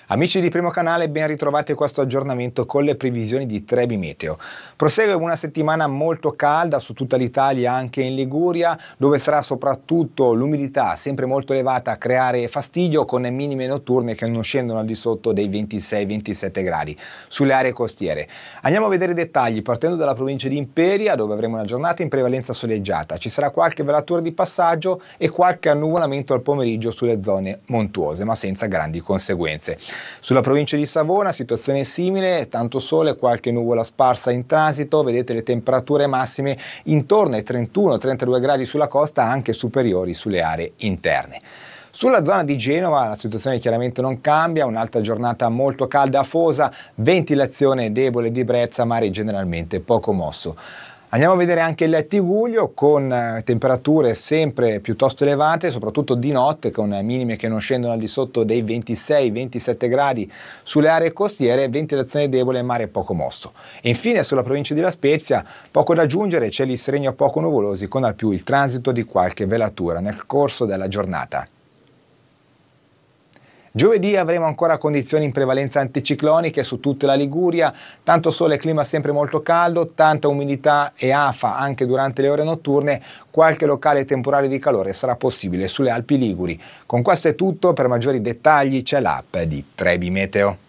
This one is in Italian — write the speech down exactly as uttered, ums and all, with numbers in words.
Amici di Primo Canale, ben ritrovati a questo aggiornamento con le previsioni di Trebi Meteo. Prosegue una settimana molto calda su tutta l'Italia, anche in Liguria, dove sarà soprattutto l'umidità sempre molto elevata a creare fastidio, con minime notturne che non scendono al di sotto dei ventisei ventisette gradi sulle aree costiere. Andiamo a vedere i dettagli partendo dalla provincia di Imperia, dove avremo una giornata in prevalenza soleggiata. Ci sarà qualche velatura di passaggio e qualche annuvolamento al pomeriggio sulle zone montuose, ma senza grandi conseguenze. Sulla provincia di Savona situazione simile, tanto sole, qualche nuvola sparsa in transito, vedete le temperature massime intorno ai trentuno trentadue gradi sulla costa, anche superiori sulle aree interne. Sulla zona di Genova la situazione chiaramente non cambia, un'altra giornata molto calda afosa, ventilazione debole di brezza, mare generalmente poco mosso. Andiamo a vedere anche il Tigullio, con temperature sempre piuttosto elevate, soprattutto di notte, con minime che non scendono al di sotto dei ventisei ventisette gradi sulle aree costiere, ventilazione debole e mare poco mosso. E infine sulla provincia di La Spezia poco da aggiungere, cieli sereni a poco nuvolosi, con al più il transito di qualche velatura nel corso della giornata. Giovedì avremo ancora condizioni in prevalenza anticicloniche su tutta la Liguria, tanto sole e clima sempre molto caldo, tanta umidità e afa anche durante le ore notturne, qualche locale temporale di calore sarà possibile sulle Alpi Liguri. Con questo è tutto, per maggiori dettagli c'è l'app di Trebi Meteo.